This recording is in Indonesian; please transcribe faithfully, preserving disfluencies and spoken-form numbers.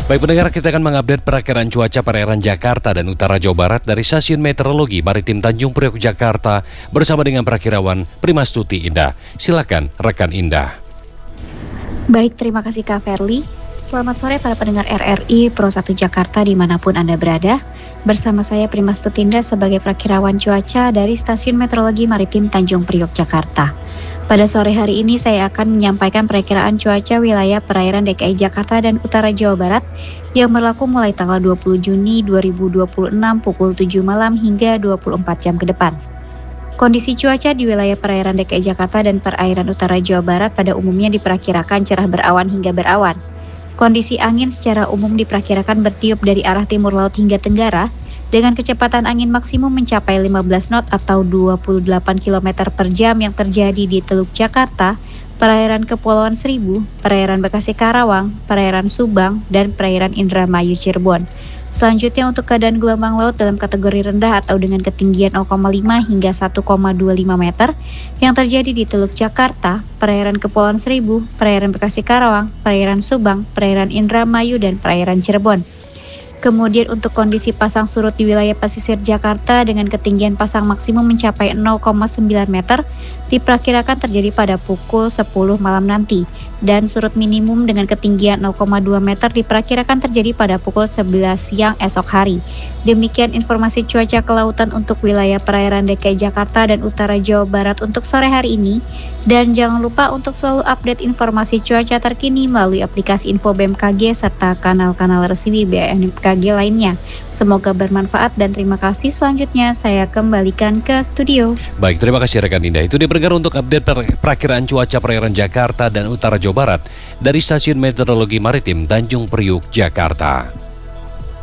Baik pendengar, kita akan mengupdate perakiraan cuaca perairan Jakarta dan utara Jawa Barat dari Stasiun Meteorologi Maritim Tanjung Priok, Jakarta bersama dengan perakirawan Primastuti Indah. Silakan rekan Indah. Baik, terima kasih Kak Ferli. Selamat sore para pendengar R R I Pro satu Jakarta dimanapun Anda berada. Bersama saya Primastuti Indah sebagai perakirawan cuaca dari Stasiun Meteorologi Maritim Tanjung Priok, Jakarta. Pada sore hari ini saya akan menyampaikan perakiraan cuaca wilayah perairan D K I Jakarta dan utara Jawa Barat yang berlaku mulai tanggal dua puluh Juni dua ribu dua puluh enam pukul tujuh malam hingga dua puluh empat jam ke depan. Kondisi cuaca di wilayah perairan D K I Jakarta dan perairan utara Jawa Barat pada umumnya diperkirakan cerah berawan hingga berawan. Kondisi angin secara umum diperkirakan bertiup dari arah timur laut hingga tenggara dengan kecepatan angin maksimum mencapai lima belas knot atau dua puluh delapan kilometer per jam yang terjadi di Teluk Jakarta, perairan Kepulauan Seribu, perairan Bekasi Karawang, perairan Subang, dan perairan Indramayu Cirebon. Selanjutnya untuk keadaan gelombang laut dalam kategori rendah atau dengan ketinggian nol koma lima hingga satu koma dua lima meter yang terjadi di Teluk Jakarta, perairan Kepulauan Seribu, perairan Bekasi Karawang, perairan Subang, perairan Indramayu, dan perairan Cirebon. Kemudian untuk kondisi pasang surut di wilayah pesisir Jakarta dengan ketinggian pasang maksimum mencapai nol koma sembilan meter diperkirakan terjadi pada pukul sepuluh malam nanti dan surut minimum dengan ketinggian nol koma dua meter diperkirakan terjadi pada pukul sebelas siang esok hari. Demikian informasi cuaca kelautan untuk wilayah perairan D K I Jakarta dan utara Jawa Barat untuk sore hari ini. Dan jangan lupa untuk selalu update informasi cuaca terkini melalui aplikasi Info B M K G serta kanal-kanal resmi B M K G lainnya. Semoga bermanfaat dan terima kasih. Selanjutnya saya kembalikan ke studio. Baik, terima kasih rekan Indah. Itu dia pendengar untuk update per perakiraan cuaca perairan Jakarta dan utara Jawa Barat dari Stasiun Meteorologi Maritim Tanjung Priok, Jakarta.